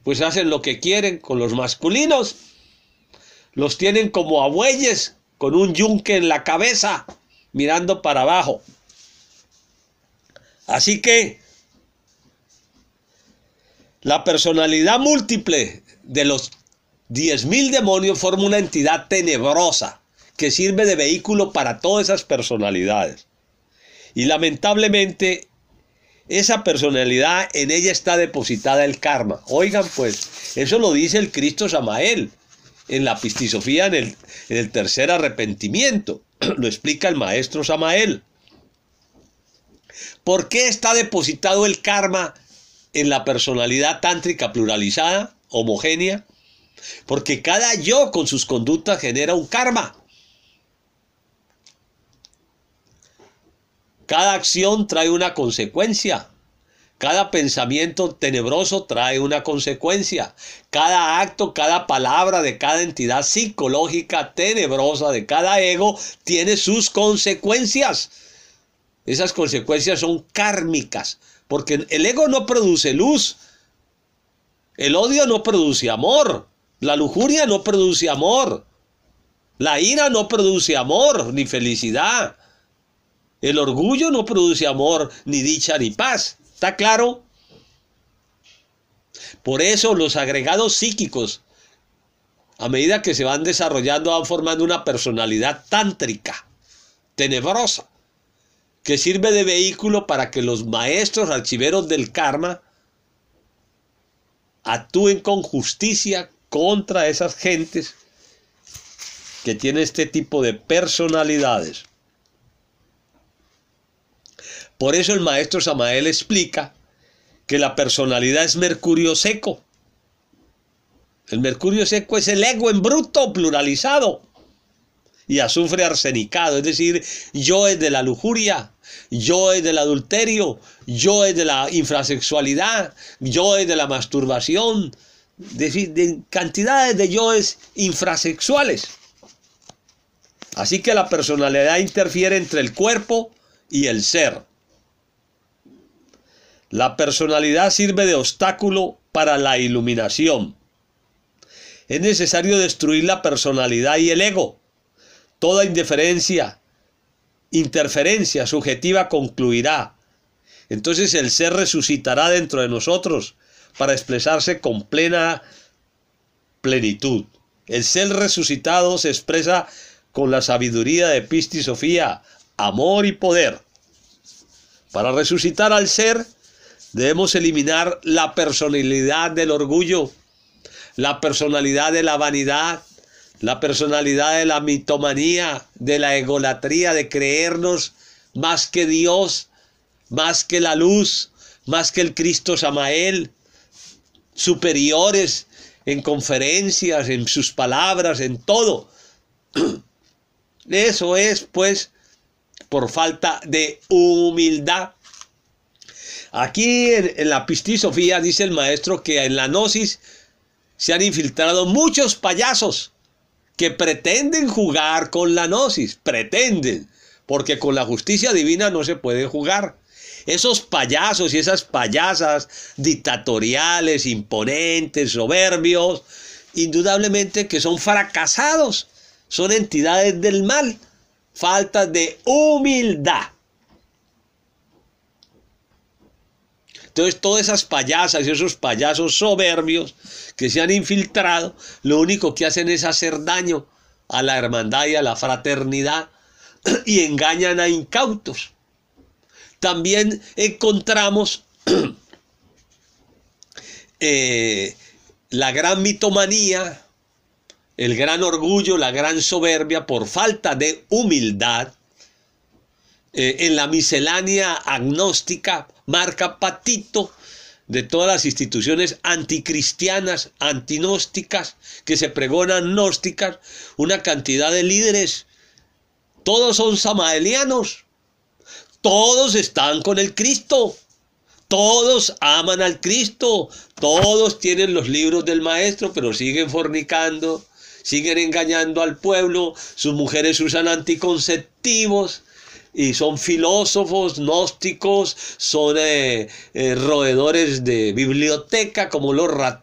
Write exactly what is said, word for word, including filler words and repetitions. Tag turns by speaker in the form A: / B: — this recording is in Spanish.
A: pues hacen lo que quieren con los masculinos. Los tienen como a bueyes, con un yunque en la cabeza, mirando para abajo. Así que la personalidad múltiple de los diez mil demonios forma una entidad tenebrosa que sirve de vehículo para todas esas personalidades. Y lamentablemente, esa personalidad, en ella está depositada el karma. Oigan pues, eso lo dice el Cristo Samael en la Pistisofía, en el, en el tercer arrepentimiento. Lo explica el maestro Samael. ¿Por qué está depositado el karma en la personalidad tántrica pluralizada, homogénea? Porque cada yo con sus conductas genera un karma. Cada acción trae una consecuencia. Cada pensamiento tenebroso trae una consecuencia. Cada acto, cada palabra de cada entidad psicológica tenebrosa, de cada ego, tiene sus consecuencias. Esas consecuencias son kármicas, porque el ego no produce luz. El odio no produce amor. La lujuria no produce amor. La ira no produce amor ni felicidad. El orgullo no produce amor, ni dicha, ni paz. ¿Está claro? Por eso los agregados psíquicos, a medida que se van desarrollando, van formando una personalidad tántrica, tenebrosa, que sirve de vehículo para que los maestros archiveros del karma actúen con justicia contra esas gentes que tienen este tipo de personalidades. Por eso el maestro Samael explica que la personalidad es mercurio seco. El mercurio seco es el ego en bruto, pluralizado, y azufre arsenicado, es decir, yo es de la lujuria, yo es del adulterio, yo es de la infrasexualidad, yo es de la masturbación, de, de cantidades de yoes infrasexuales. Así que la personalidad interfiere entre el cuerpo y el ser. La personalidad sirve de obstáculo para la iluminación. Es necesario destruir la personalidad y el ego. Toda indiferencia, interferencia subjetiva concluirá. Entonces el ser resucitará dentro de nosotros para expresarse con plena plenitud. El ser resucitado se expresa con la sabiduría de Pistisofía, amor y poder. Para resucitar al ser, debemos eliminar la personalidad del orgullo, la personalidad de la vanidad, la personalidad de la mitomanía, de la egolatría, de creernos más que Dios, más que la luz, más que el Cristo Samael, superiores en conferencias, en sus palabras, en todo. Eso es, pues, por falta de humildad. Aquí en, en la Pistisofía dice el maestro que en la gnosis se han infiltrado muchos payasos que pretenden jugar con la gnosis, pretenden, porque con la justicia divina no se puede jugar. Esos payasos y esas payasas dictatoriales, imponentes, soberbios, indudablemente que son fracasados, son entidades del mal, falta de humildad. Entonces todas esas payasas y esos payasos soberbios que se han infiltrado, lo único que hacen es hacer daño a la hermandad y a la fraternidad y engañan a incautos. También encontramos eh, la gran mitomanía, el gran orgullo, la gran soberbia por falta de humildad. Eh, en la miscelánea agnóstica marca patito de todas las instituciones anticristianas, antinósticas, que se pregonan gnósticas, una cantidad de líderes, todos son samaelianos, todos están con el Cristo, todos aman al Cristo, todos tienen los libros del maestro, pero siguen fornicando, siguen engañando al pueblo, sus mujeres usan anticonceptivos, y son filósofos, gnósticos, son eh, eh, roedores de biblioteca como los